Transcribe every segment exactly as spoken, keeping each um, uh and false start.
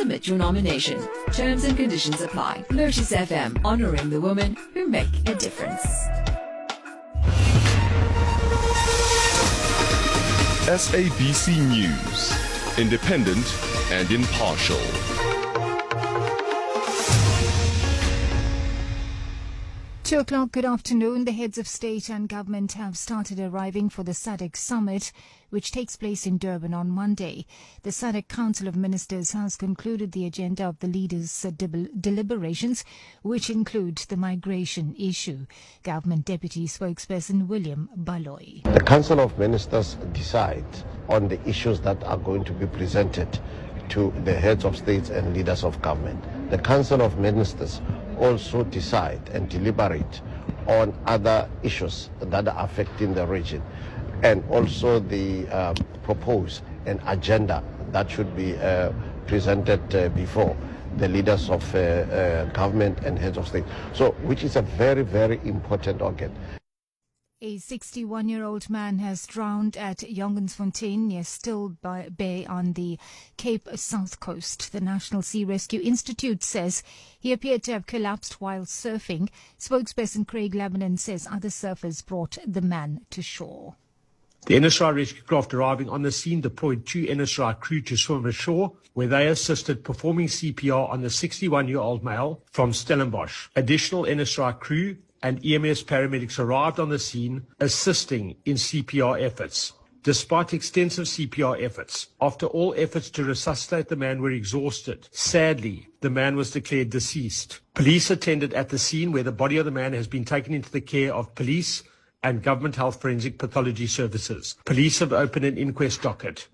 Submit your nomination. Terms and conditions apply. Lotus F M, honoring the women who make a difference. S A B C News, independent and impartial. Two o'clock, good afternoon. The heads of state and government have started arriving for the SADC summit, which takes place in Durban on Monday. The SADC Council of Ministers has concluded the agenda of the leaders' uh, deb- deliberations, which include the migration issue. Government Deputy Spokesperson William Baloyi. The Council of Ministers decide on the issues that are going to be presented to the heads of states and leaders of government. The Council of Ministers also decide and deliberate on other issues that are affecting the region, and also the uh, propose an agenda that should be uh, presented uh, before the leaders of uh, uh, government and heads of state. So, which is a very, very important organ. A sixty-one-year-old man has drowned at Jongersfontein near Still Bay on the Cape South Coast. The National Sea Rescue Institute says he appeared to have collapsed while surfing. Spokesperson Craig Lebanon says other surfers brought the man to shore. The N S R rescue craft arriving on the scene deployed two N S R crew to swim ashore, where they assisted performing C P R on the sixty-one-year-old male from Stellenbosch. Additional N S R crew and E M S paramedics arrived on the scene, assisting in C P R efforts. Despite extensive C P R efforts, after all efforts to resuscitate the man were exhausted, sadly, the man was declared deceased. Police attended at the scene, where the body of the man has been taken into the care of police and Government Health Forensic Pathology Services. Police have opened an inquest docket.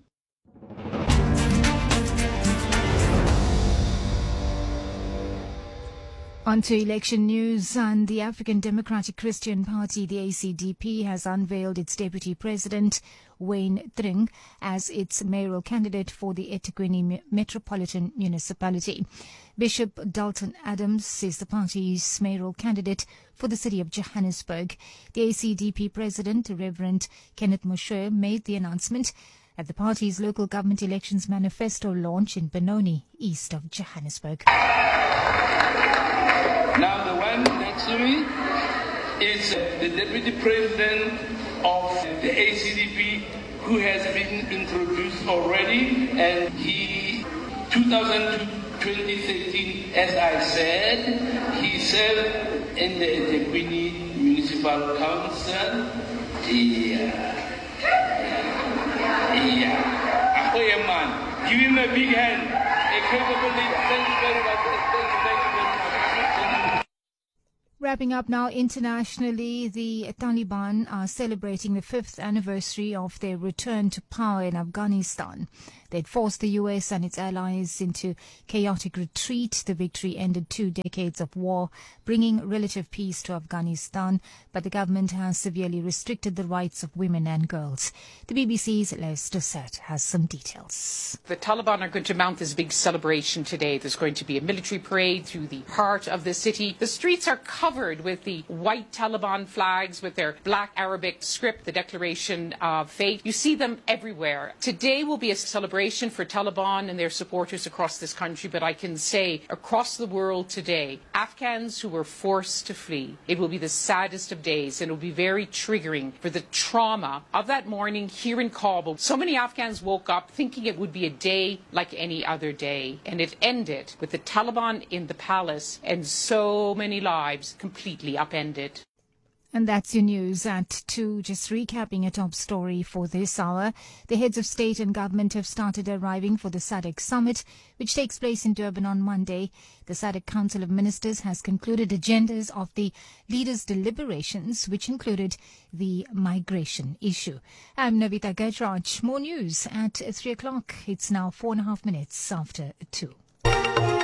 On to election news, and the African Democratic Christian Party, the A C D P, has unveiled its deputy president, Wayne Thring, as its mayoral candidate for the eThekwini Metropolitan Municipality. Bishop Dalton Adams is the party's mayoral candidate for the city of Johannesburg. The A C D P president, Reverend Kenneth Moshoe, made the announcement at the party's local government elections manifesto launch in Benoni, east of Johannesburg. Now the one next to me is the Deputy President of the A C D P, who has been introduced already, and he, two thousand two to twenty thirteen, as I said, he served in the eThekwini Municipal Council. Yeah. Yeah. Ahoy, man. Give him a big hand. A capable leader. Thank you very much. Thank you, thank you very much. Wrapping up now internationally, the Taliban are celebrating the fifth anniversary of their return to power in Afghanistan. They'd forced the U S and its allies into chaotic retreat. The victory ended two decades of war, bringing relative peace to Afghanistan, but the government has severely restricted the rights of women and girls. The B B C's Les Doucette has some details. The Taliban are going to mount this big celebration today. There's going to be a military parade through the heart of the city. The streets are covered with the white Taliban flags with their black Arabic script, the Declaration of Faith. You see them everywhere. Today will be a celebration for Taliban and their supporters across this country, but I can say across the world today, Afghans who were forced to flee, it will be the saddest of days, and it will be very triggering for the trauma of that morning here in Kabul. So many Afghans woke up thinking it would be a day like any other day, and it ended with the Taliban in the palace and so many lives completely upended. And that's your news at two. Just recapping a top story for this hour. The heads of state and government have started arriving for the SADC summit, which takes place in Durban on Monday. The SADC Council of Ministers has concluded agendas of the leaders' deliberations, which included the migration issue. I'm Navita Gajraj. More news at three o'clock. It's now four and a half minutes after two.